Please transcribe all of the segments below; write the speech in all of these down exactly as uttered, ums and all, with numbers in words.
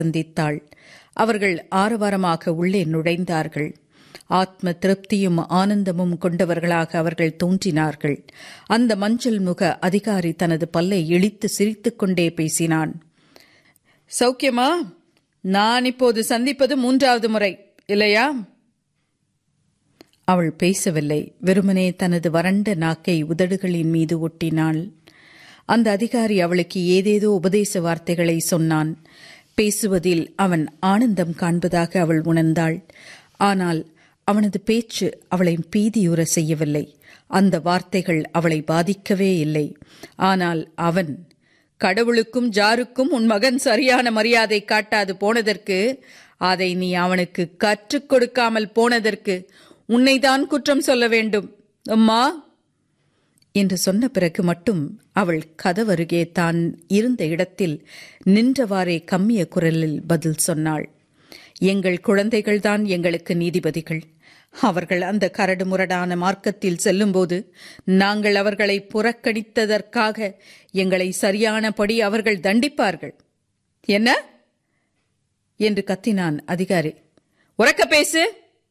சந்தித்தாள். அவர்கள் ஆரவாரமாக உள்ளே நுழைந்தார்கள். ஆத்ம திருப்தியும் ஆனந்தமும் கொண்டவர்களாக அவர்கள் தோன்றினார்கள். அந்த மஞ்சள் முக அதிகாரி தனது பல்லை இழித்து சிரித்துக் கொண்டே பேசினான். சௌக்கியமா? நான் இப்போது சந்திப்பது மூன்றாவது முறை இல்லையா? அவள் பேசவில்லை. வெறுமனே தனது வறண்ட நாக்கை உதடுகளின் மீது ஒட்டினாள். அந்த அதிகாரி அவளுக்கு ஏதேதோ உபதேச வார்த்தைகளை சொன்னான். பேசுவதில் அவன் ஆனந்தம் காண்பதாக அவள் உணர்ந்தாள். ஆனால் அவனது பேச்சு அவளை பீதியுற செய்யவில்லை. அந்த வார்த்தைகள் அவளை பாதிக்கவே இல்லை. ஆனால் அவன், கடவுளுக்கும் ஜாருக்கும் உன் மகன் சரியான மரியாதை காட்டாது போனதற்கு, அதை நீ அவனுக்கு கற்றுக் கொடுக்காமல் போனதற்கு உன்னைதான் குற்றம் சொல்ல வேண்டும் அம்மா என்று சொன்ன பிறகு மட்டும் அவள் கதவருகே தான் இருந்த இடத்தில் நின்றவாறே கம்மிய குரலில் பதில் சொன்னாள். எங்கள் குழந்தைகள்தான் எங்களுக்கு நீதிபதிகள். அவர்கள் அந்த கரடு முரடான மார்க்கத்தில் செல்லும்போது நாங்கள் அவர்களை புறக்கணித்ததற்காக எங்களை சரியானபடி அவர்கள் தண்டிப்பார்கள். என்ன என்று கத்தினான் அதிகாரி. உரக்க பேசு.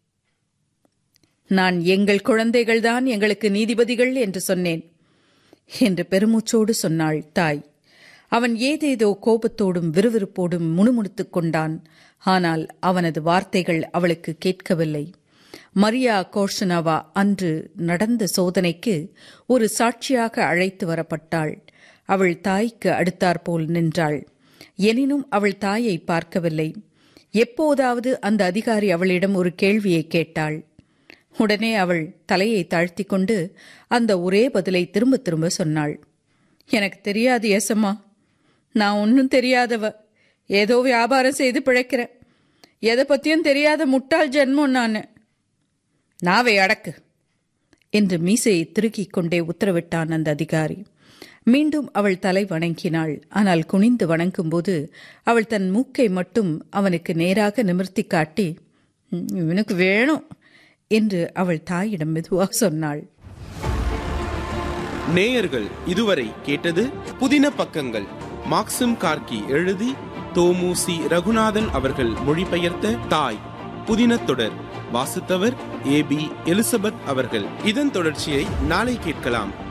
நான் எங்கள் குழந்தைகள்தான் எங்களுக்கு நீதிபதிகள் என்று சொன்னேன் என்று பெருமூச்சோடு சொன்னாள் தாய். அவன் ஏதேதோ கோபத்தோடும் விறுவிறுப்போடும் முணுமுணுத்துக் கொண்டான். ஆனால் அவனது வார்த்தைகள் அவளுக்கு கேட்கவில்லை. மரியா கோர்ஷனவா அன்று நடந்த சோதனைக்கு ஒரு சாட்சியாக அழைத்து வரப்பட்டாள். அவள் தாய்க்கு அடுத்தாற்போல் நின்றாள். எனினும் அவள் தாயை பார்க்கவில்லை. எப்போதாவது அந்த அதிகாரி அவளிடம் ஒரு கேள்வியை கேட்டாள். உடனே அவள் தலையை தாழ்த்தி கொண்டு அந்த ஒரே பதிலை திரும்ப திரும்ப சொன்னாள். எனக்கு தெரியாது ஏசம்மா, நான் ஒன்னும் தெரியாதவ, ஏதோ வியாபாரம் செய்து பிழைக்கிறேன், எதை பத்தியும் தெரியாத முட்டாள் ஜென்மம் நான். நாவை அடக்கு என்று மீசையை திருக்கிக் கொண்டே உத்தரவிட்டான் அந்த அதிகாரி. மீண்டும் அவள் தலை வணங்கினாள். ஆனால் குனிந்து வணங்கும்போது அவள் தன் மூக்கை மட்டும் அவனுக்கு நேராக நிமிர்த்தி காட்டி, இவனுக்கு வேணும் என்று அவள் தாயிடம் மெதுவாக சொன்னாள். நேயர்கள் இதுவரை கேட்டது புதின பக்கங்கள். மாக்சிம் கார்கி எழுதி தோமு சி ரகுநாதன் அவர்கள் மொழிபெயர்த்த தாய் புதின தொடர். வாசித்தவர் ஏ பி எலிசபெத் அவர்கள். இதன் தொடர்ச்சியை நாளை கேட்கலாம்.